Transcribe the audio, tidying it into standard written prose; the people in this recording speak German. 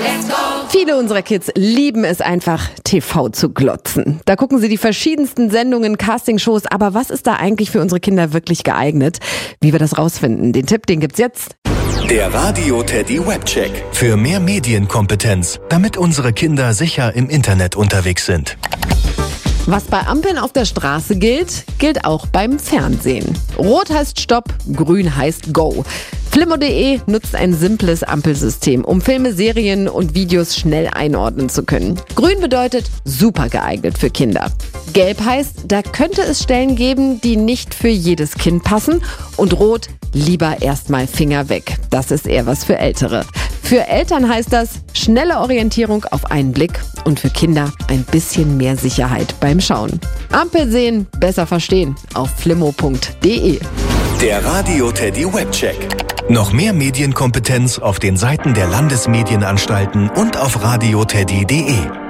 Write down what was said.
Viele unserer Kids lieben es einfach, TV zu glotzen. Da gucken sie die verschiedensten Sendungen, Castingshows. Aber was ist da eigentlich für unsere Kinder wirklich geeignet? Wie wir das rausfinden, den Tipp, den gibt's jetzt. Der Radio Teddy Webcheck. Für mehr Medienkompetenz, damit unsere Kinder sicher im Internet unterwegs sind. Was bei Ampeln auf der Straße gilt, gilt auch beim Fernsehen. Rot heißt Stopp, grün heißt Go. Flimmo.de nutzt ein simples Ampelsystem, um Filme, Serien und Videos schnell einordnen zu können. Grün bedeutet super geeignet für Kinder. Gelb heißt, da könnte es Stellen geben, die nicht für jedes Kind passen. Und Rot, lieber erstmal Finger weg. Das ist eher was für Ältere. Für Eltern heißt das schnelle Orientierung auf einen Blick und für Kinder ein bisschen mehr Sicherheit beim Schauen. Ampel sehen, besser verstehen auf flimmo.de. Der Radio Teddy Webcheck. Noch mehr Medienkompetenz auf den Seiten der Landesmedienanstalten und auf radioteddy.de.